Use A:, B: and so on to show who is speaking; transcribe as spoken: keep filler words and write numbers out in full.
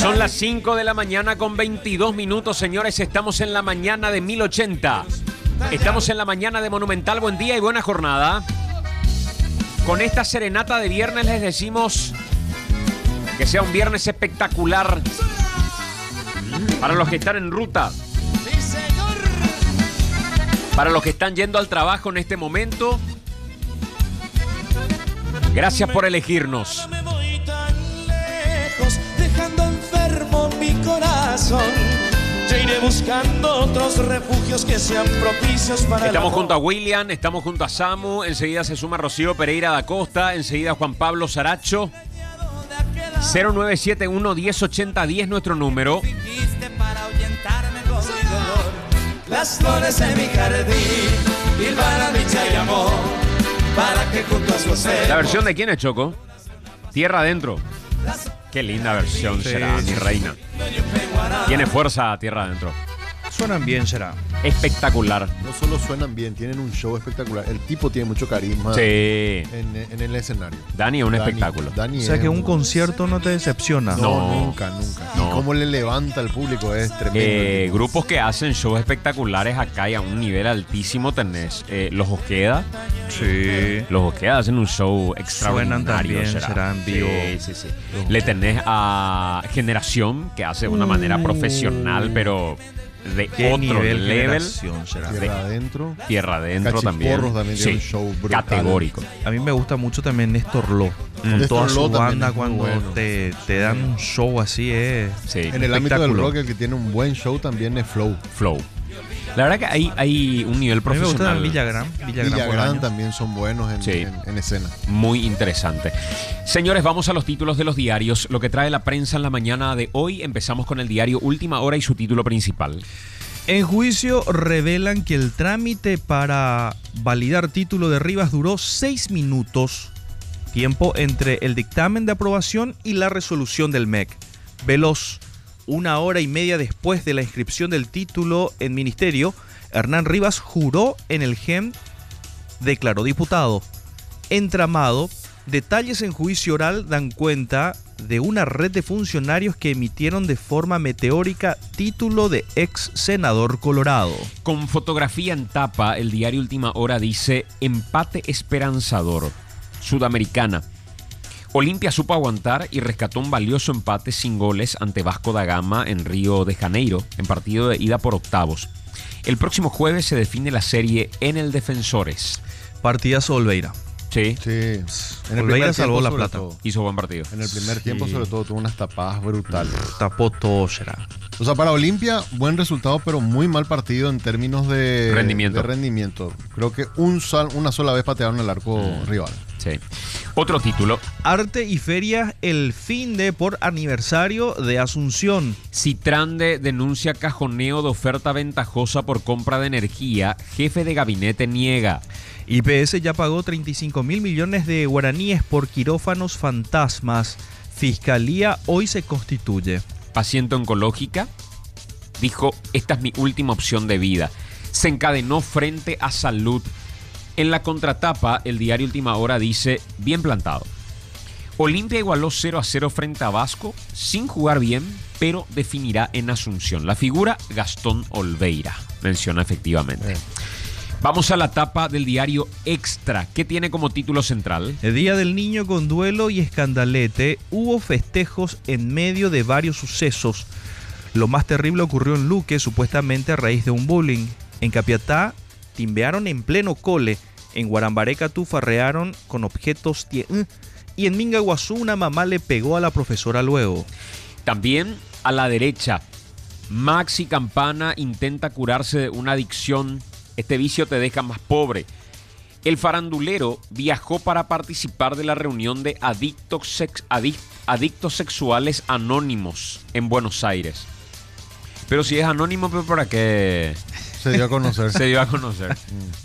A: Son las cinco de la mañana con veintidós minutos, señores. Estamos en la mañana de mil ochenta. Estamos en la mañana de Monumental. Buen día y buena jornada. Con esta serenata de viernes les decimos que sea un viernes espectacular para los que están en ruta, para los que están yendo al trabajo en este momento. Gracias por elegirnos.
B: Me voy tan lejos, dejando enfermo mi corazón. Yo iré buscando otros refugios que sean propicios para el
A: Estamos
B: amor.
A: junto a William, estamos junto a Samu, enseguida se suma Rocío Pereira da Costa, enseguida Juan Pablo Saracho. cero nueve siete uno, diez ochenta, diez nuestro número.
B: Viniste para ahuyentarme con mi dolor. Las flores en mi jardín, y para dicha y amor, para que juntos gocemos.
A: ¿La versión de quién es, Choco? Tierra Adentro. Qué linda versión
C: Sí,
A: será,
C: sí,
A: mi
C: sí.
A: reina. Tiene fuerza Tierra Adentro.
C: Suenan bien, será.
A: Espectacular.
D: No solo suenan bien, tienen un show espectacular. El tipo tiene mucho carisma
A: Sí.
D: en, en el escenario.
A: Dani es un
D: Dani-
A: espectáculo.
D: Dani
C: O sea que
D: es
C: un concierto no te decepciona.
D: No,
A: No.
D: nunca, nunca.
A: No.
D: Y cómo le levanta al público es tremendo.
A: Eh,
D: el tipo.
A: grupos que hacen shows espectaculares acá y a un nivel altísimo tenés. Eh, los Ojeda.
C: Sí.
A: Los Ojeda hacen un show extraordinario.
C: Suenan también,
A: será.
C: será en vivo.
A: Sí, sí, sí. Le tenés a Generación, que hace de una manera profesional, pero de
C: ¿Qué
A: otro
C: nivel
A: level.
C: generación será?
D: Tierra adentro.
A: Tierra adentro también.
D: Cachiporros también tiene
A: Sí,
D: un show brutal.
A: categórico.
C: A mí me gusta mucho también Néstor Lo. Con
D: Néstor
C: toda
D: Lo
C: su
D: también
C: banda
D: es muy
C: cuando
D: bueno.
C: te, te dan un show así, eh.
A: Sí.
D: En el ámbito del
C: Espectáculo.
D: rock, el que tiene un buen show también es Flow.
A: Flow. La verdad que hay, hay un nivel
C: A mí me gusta
A: profesional
C: Villagrán. Villagrán,
D: Villagrán
C: Bolaño.
D: también son buenos en,
A: Sí.
D: en- en escena.
A: muy interesante. Señores, vamos a los títulos de los diarios. Lo que trae la prensa en la mañana de hoy. Empezamos con el diario Última Hora y su título principal.
C: En juicio revelan que el trámite para validar título de Rivas duró seis minutos, tiempo entre el dictamen de aprobación y la resolución del M E C. Veloz, una hora y media después de la inscripción del título en ministerio, Hernán Rivas juró en el G E M, declaró diputado. Entramado, detalles en juicio oral dan cuenta de una red de funcionarios que emitieron de forma meteórica título de ex senador colorado.
A: Con fotografía en tapa, el diario Última Hora dice empate esperanzador. Sudamericana. Olimpia supo aguantar y rescató un valioso empate sin goles ante Vasco da Gama en Río de Janeiro, en partido de ida por octavos. El próximo jueves se define la serie en el Defensores.
C: Partidazo Olveira.
A: Sí,
D: Sí. En el
C: Olveira
D: primer
C: salvó
D: tiempo,
C: la
D: sobre
C: plata.
D: todo.
A: hizo buen partido.
D: En el primer
C: Sí.
D: tiempo, sobre todo, tuvo unas tapadas brutales.
C: Tapó todo, será.
D: O sea, para Olimpia, buen resultado, pero muy mal partido en términos de
A: Rendimiento.
D: de rendimiento. Creo que un sal- una sola vez patearon el arco
A: Mm.
D: rival.
A: Sí. Otro título.
C: Arte y feria, el fin de por aniversario de Asunción.
A: Citrande denuncia cajoneo de oferta ventajosa por compra de energía. Jefe de gabinete niega.
C: I P S ya pagó treinta y cinco mil millones de guaraníes por quirófanos fantasmas. Fiscalía hoy se constituye.
A: Paciente oncológica dijo, esta es mi última opción de vida. Se encadenó frente a Salud. En la contratapa, el diario Última Hora dice, bien plantado. Olimpia igualó cero a cero frente a Vasco, sin jugar bien, pero definirá en Asunción. La figura, Gastón Olveira, menciona efectivamente.
D: Eh.
A: Vamos a la tapa del diario Extra. ¿Qué tiene como título central?
C: El Día del Niño con duelo y escandalete. Hubo festejos en medio de varios sucesos. Lo más terrible ocurrió en Luque, supuestamente a raíz de un bullying. En Capiatá, timbearon en pleno cole. En Guarambarecatú farrearon con objetos tie- y en Mingaguazú una mamá le pegó a la profesora luego.
A: También a la derecha, Maxi Campana intenta curarse de una adicción. Este vicio te deja más pobre. El farandulero viajó para participar de la reunión de adictos, sex- adic- adictos sexuales anónimos en Buenos Aires. Pero si es anónimo, ¿pero para qué
D: Se dio a conocer.
A: se dio a conocer?